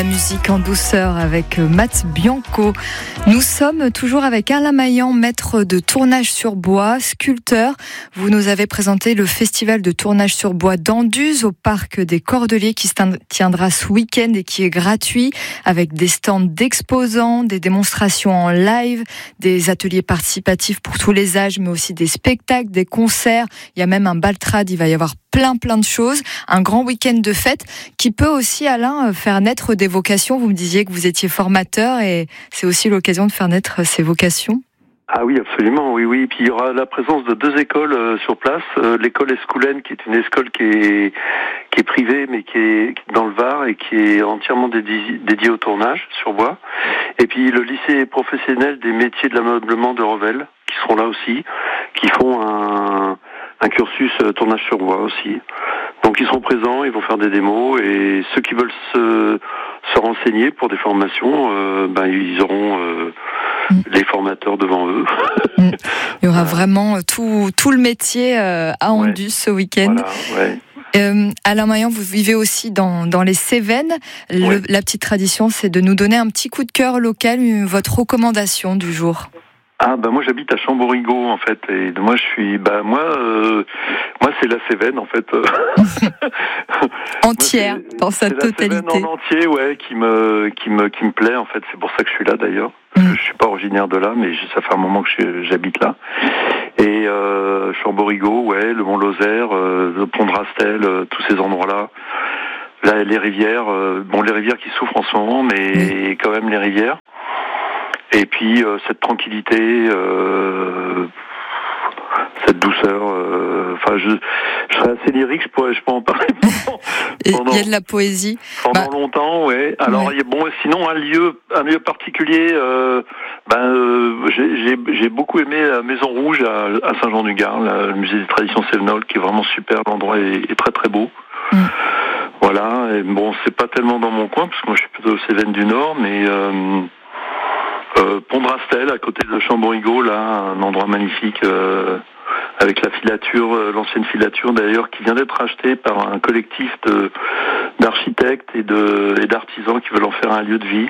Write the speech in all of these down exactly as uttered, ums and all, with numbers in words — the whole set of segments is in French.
La musique en douceur avec Matt Bianco. Nous sommes toujours avec Alain Maillan, maître de tournage sur bois, sculpteur. Vous nous avez présenté le festival de tournage sur bois d'Anduze au parc des Cordeliers qui se tiendra ce week-end et qui est gratuit avec des stands d'exposants, des démonstrations en live, des ateliers participatifs pour tous les âges, mais aussi des spectacles, des concerts. Il y a même un baltrad, il va y avoir plein plein de choses, un grand week-end de fête qui peut aussi, Alain, faire naître des vocations. Vous me disiez que vous étiez formateur et c'est aussi l'occasion de faire naître ces vocations. Ah oui, absolument, oui, oui. Puis il y aura la présence de deux écoles euh, sur place. Euh, l'école Escoulaine, qui est une école qui est qui est privée, mais qui est dans le Var et qui est entièrement dédiée dédié au tournage sur bois. Et puis le lycée professionnel des métiers de l'ameublement de Revel, qui seront là aussi, qui font un un cursus euh, tournage sur bois aussi. Donc ils seront présents, ils vont faire des démos et ceux qui veulent se, se renseigner pour des formations, euh, ben ils auront euh, mmh. les formateurs devant eux. Mmh. Il y aura vraiment tout tout le métier euh, à Anduze ouais. ce week-end. Voilà, ouais. Euh, Alain Maillan, vous vivez aussi dans, dans les Cévennes. Le, ouais. La petite tradition, c'est de nous donner un petit coup de cœur local, votre recommandation du jour. Ah bah moi j'habite à Chamborigot en fait et moi je suis bah moi euh, moi c'est la Cévennes en fait entière moi, dans sa c'est totalité. La Cévennes en entier ouais qui me qui me qui me plaît en fait, c'est pour ça que je suis là d'ailleurs. Parce que je suis pas originaire de là mais ça fait un moment que je, j'habite là. Et euh, Chamborigot, ouais, le Mont Lozère, euh, le Pont de Rastel, euh, tous ces endroits-là. Là les rivières, euh, bon les rivières qui souffrent en ce moment mais oui. quand même les rivières. Et puis euh, cette tranquillité, euh, cette douceur. Enfin, euh, je, je serais assez lyrique, je pourrais, je peux en parler. Il y a de la poésie. Pendant bah, longtemps, ouais. Alors, ouais. bon, sinon un lieu, un lieu particulier. Euh, ben, euh, j'ai, j'ai, j'ai beaucoup aimé la Maison Rouge à, à Saint-Jean-du-Gard, le musée des traditions cévenoles, qui est vraiment super. L'endroit est, est très très beau. Mm. Voilà. Et bon, c'est pas tellement dans mon coin parce que moi je suis plutôt aux Cévennes du Nord, mais euh, Euh, Pont de Rastel, à côté de Chamborigot, là, un endroit magnifique, euh, avec la filature, euh, l'ancienne filature d'ailleurs, qui vient d'être rachetée par un collectif de, d'architectes et, de, et d'artisans qui veulent en faire un lieu de vie.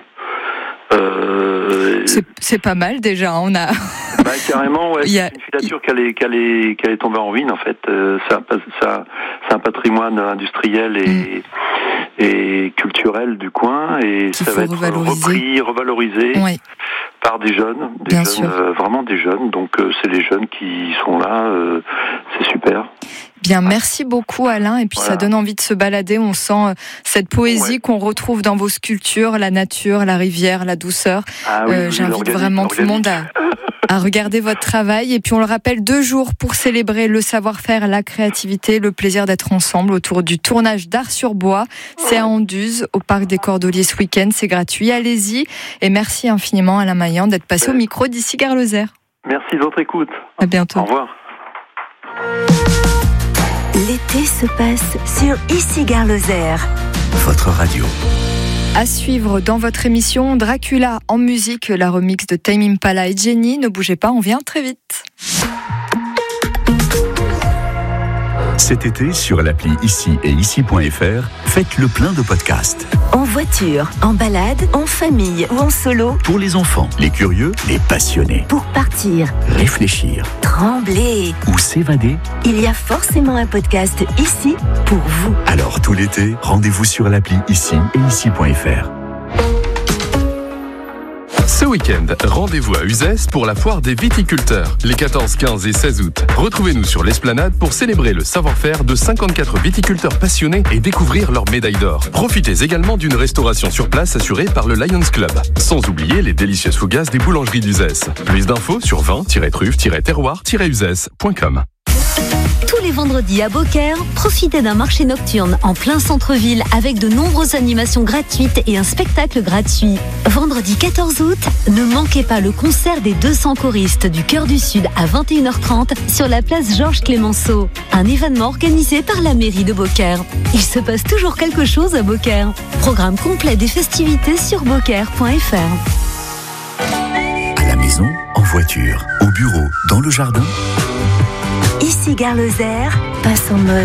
Euh, c'est, c'est pas mal déjà, on a... Bah, carrément, ouais, a... c'est une filature qui allait, qui allait, qui allait tomber en ruine en fait. Euh, c'est, un, c'est, un, c'est un patrimoine industriel et... Mm. et culturel du coin et qu'il ça va être repris, revalorisé oui. par des jeunes, des Bien jeunes euh, vraiment des jeunes. Donc euh, c'est les jeunes qui sont là, euh, c'est super. Bien, merci beaucoup Alain. Et puis voilà. Ça donne envie de se balader. On sent cette poésie ouais. qu'on retrouve dans vos sculptures, la nature, la rivière, la douceur. Ah oui, euh, oui, j'invite vraiment tout le monde à, à regarder votre travail. Et puis on le rappelle, deux jours pour célébrer le savoir-faire, la créativité, le plaisir d'être ensemble autour du tournage d'art sur bois. C'est à Anduze, au parc des Cordeliers ce week-end. C'est gratuit. Allez-y. Et merci infiniment Alain Maillan d'être passé ouais. au micro d'Ici Gare Lozère. Merci de votre écoute. À bientôt. Au revoir. L'été se passe sur Ici Gare Lozère. Votre radio. À suivre dans votre émission Dracula en musique, la remix de Tame Impala et Jenny. Ne bougez pas, on vient très vite. Cet été, sur l'appli Ici et Ici point F R, faites le plein de podcasts. En voiture, en balade, en famille ou en solo. Pour les enfants, les curieux, les passionnés. Pour partir, réfléchir, trembler ou s'évader. Il y a forcément un podcast ici pour vous. Alors tout l'été, rendez-vous sur l'appli Ici et Ici point F R. Ce week-end, rendez-vous à Uzès pour la foire des viticulteurs, les quatorze, quinze et seize août. Retrouvez-nous sur l'esplanade pour célébrer le savoir-faire de cinquante-quatre viticulteurs passionnés et découvrir leur médaille d'or. Profitez également d'une restauration sur place assurée par le Lions Club. Sans oublier les délicieuses fougasses des boulangeries d'Uzès. Plus d'infos sur vin tiret truffe tiret terroir tiret uzès point com. Tous les vendredis à Beaucaire, profitez d'un marché nocturne en plein centre-ville avec de nombreuses animations gratuites et un spectacle gratuit. Vendredi quatorze août, ne manquez pas le concert des deux cents choristes du Chœur du Sud à vingt et une heures trente sur la place Georges Clémenceau. Un événement organisé par la mairie de Beaucaire. Il se passe toujours quelque chose à Beaucaire. Programme complet des festivités sur beaucaire point F R. À la maison, en voiture, au bureau, dans le jardin. Ici Gare Lozère, passe en mode